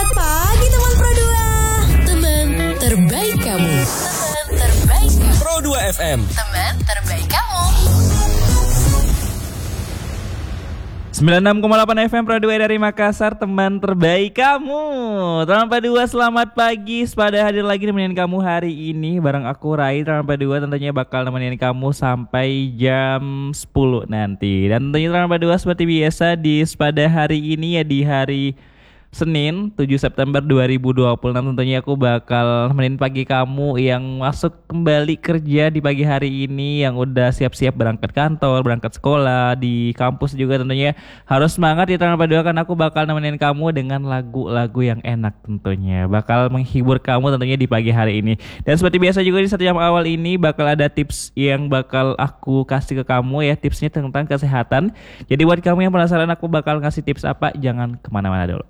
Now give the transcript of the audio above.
Selamat pagi teman Pro 2. Teman terbaik kamu. Teman terbaik kamu. Pro 2 FM. Teman terbaik kamu. 96,8 FM Pro 2 dari Makassar, teman terbaik kamu. Teman Pro 2, selamat pagi. Pada hadir lagi nemenin kamu hari ini bareng aku Rai. Teman Pro 2 tentunya bakal nemenin kamu sampai jam 10 nanti. Dan tentunya Teman Pro 2 seperti biasa pada hari ini ya, di hari Senin 7 September 2026 tentunya aku bakal nemenin pagi kamu yang masuk kembali kerja di pagi hari ini, yang udah siap-siap berangkat kantor, berangkat sekolah, di kampus juga tentunya harus semangat ya teman Pro 2, kan aku bakal nemenin kamu dengan lagu-lagu yang enak tentunya, bakal menghibur kamu tentunya di pagi hari ini. Dan seperti biasa juga di 1 jam awal ini bakal ada tips yang bakal aku kasih ke kamu ya, tipsnya tentang kesehatan. Jadi buat kamu yang penasaran aku bakal ngasih tips apa, jangan kemana-mana dulu.